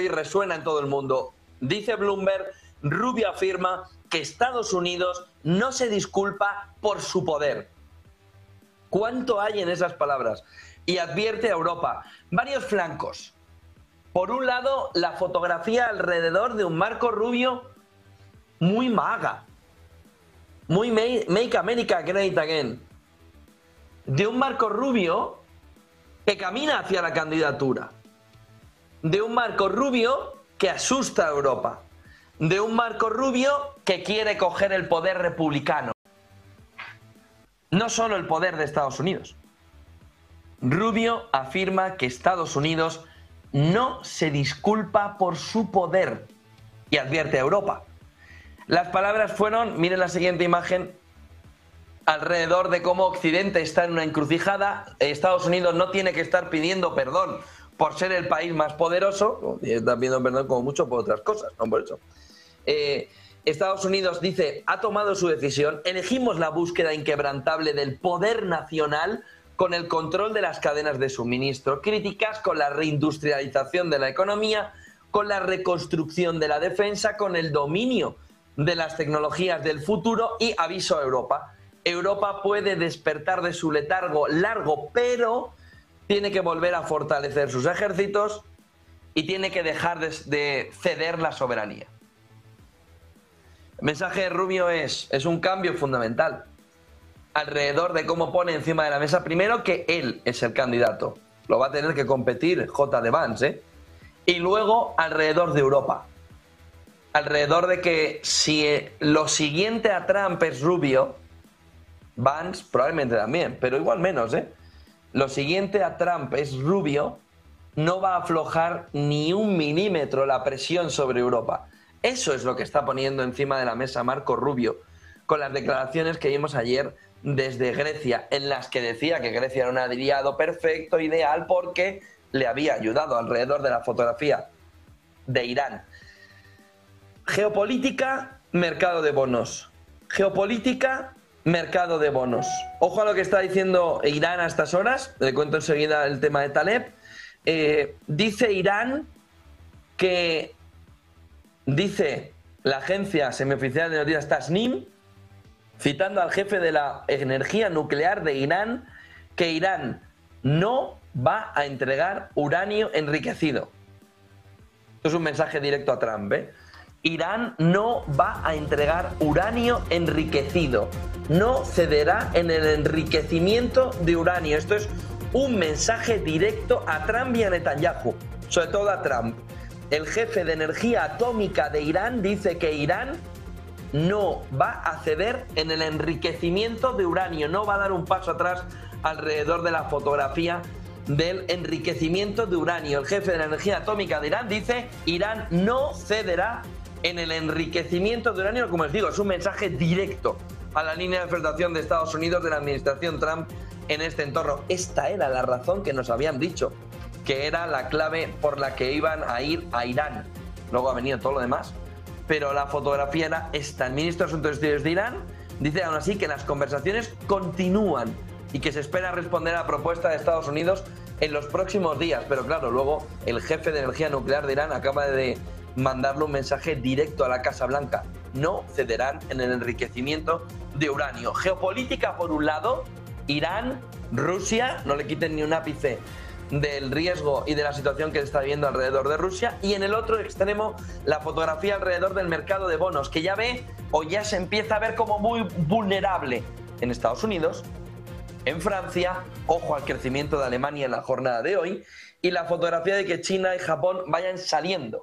y resuena en todo el mundo. Dice Bloomberg, Rubio afirma que Estados Unidos no se disculpa por su poder. ¿Cuánto hay en esas palabras? Y advierte a Europa varios flancos. Por un lado, la fotografía alrededor de un Marco Rubio muy MAGA, muy Make America Great Again, de un Marco Rubio que camina hacia la candidatura, de un Marco Rubio que asusta a Europa, de un Marco Rubio que quiere coger el poder republicano. No solo el poder de Estados Unidos. Rubio afirma que Estados Unidos no se disculpa por su poder y advierte a Europa. Las palabras fueron, miren la siguiente imagen, alrededor de cómo Occidente está en una encrucijada. Estados Unidos no tiene que estar pidiendo perdón por ser el país más poderoso, está pidiendo perdón como mucho por otras cosas, no por eso. Estados Unidos dice, ha tomado su decisión, elegimos la búsqueda inquebrantable del poder nacional con el control de las cadenas de suministro, críticas con la reindustrialización de la economía, con la reconstrucción de la defensa, con el dominio de las tecnologías del futuro y aviso a Europa. Europa puede despertar de su letargo largo, pero tiene que volver a fortalecer sus ejércitos y tiene que dejar de ceder la soberanía. El mensaje de Rubio es un cambio fundamental alrededor de cómo pone encima de la mesa, primero, que él es el candidato. Lo va a tener que competir J.D. Vance, y luego alrededor de Europa. Alrededor de que si lo siguiente a Trump es Rubio, Vance probablemente también, pero igual menos, lo siguiente a Trump es Rubio, no va a aflojar ni un milímetro la presión sobre Europa. Eso es lo que está poniendo encima de la mesa Marco Rubio, con las declaraciones que vimos ayer desde Grecia, en las que decía que Grecia era un aliado perfecto, ideal, porque le había ayudado alrededor de la fotografía de Irán. Geopolítica, mercado de bonos. Geopolítica, mercado de bonos. Ojo a lo que está diciendo Irán a estas horas. Le cuento enseguida el tema de Taleb. Dice Irán que, dice la agencia semioficial de noticias Tasnim, citando al jefe de la energía nuclear de Irán, que Irán no va a entregar uranio enriquecido. Esto es un mensaje directo a Trump, Irán no va a entregar uranio enriquecido. No cederá en el enriquecimiento de uranio. Esto es un mensaje directo a Trump y a Netanyahu, sobre todo a Trump. El jefe de energía atómica de Irán dice que Irán no va a ceder en el enriquecimiento de uranio, no va a dar un paso atrás alrededor de la fotografía del enriquecimiento de uranio. El jefe de la energía atómica de Irán dice: Irán no cederá en el enriquecimiento de uranio. Como les digo, es un mensaje directo a la línea de flotación de Estados Unidos, de la administración Trump en este entorno. Esta era la razón que nos habían dicho, que era la clave por la que iban a ir a Irán. Luego ha venido todo lo demás, pero la fotografía era esta. El ministro de Asuntos Exteriores de Irán dice aún así que las conversaciones continúan y que se espera responder a la propuesta de Estados Unidos en los próximos días. Pero claro, luego el jefe de energía nuclear de Irán acaba de mandarle un mensaje directo a la Casa Blanca: no cederán en el enriquecimiento de uranio. Geopolítica por un lado, Irán, Rusia, no le quiten ni un ápice del riesgo y de la situación que se está viviendo alrededor de Rusia, y en el otro extremo la fotografía alrededor del mercado de bonos, que ya ve o ya se empieza a ver como muy vulnerable en Estados Unidos, en Francia, ojo al crecimiento de Alemania en la jornada de hoy, y la fotografía de que China y Japón vayan saliendo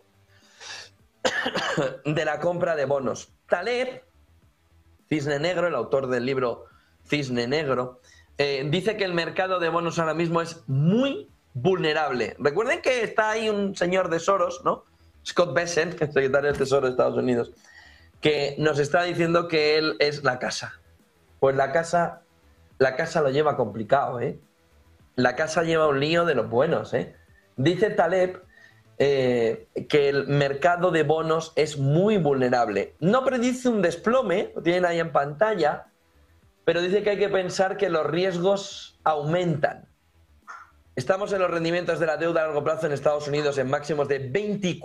de la compra de bonos. Taleb, Cisne Negro, el autor del libro Cisne Negro, dice que el mercado de bonos ahora mismo es muy vulnerable. Recuerden que está ahí un señor de Soros, ¿no? Scott Bessent, secretario del Tesoro de Estados Unidos, que nos está diciendo que él es la casa. Pues la casa lo lleva complicado, La casa lleva un lío de los buenos, Dice Taleb que el mercado de bonos es muy vulnerable. No predice un desplome, lo tienen ahí en pantalla, pero dice que hay que pensar que los riesgos aumentan. Estamos en los rendimientos de la deuda a largo plazo en Estados Unidos en máximos de 24%.